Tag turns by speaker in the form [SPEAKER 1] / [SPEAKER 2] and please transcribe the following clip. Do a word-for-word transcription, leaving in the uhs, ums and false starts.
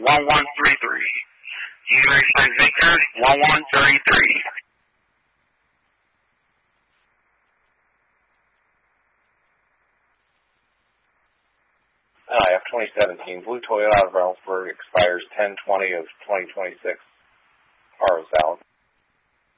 [SPEAKER 1] one one three three. United Victor, one one three three.
[SPEAKER 2] Hi, F twenty seventeen. Blue Toyota out of Reynoldsburg expires ten twenty of twenty twenty-six. Car is valid.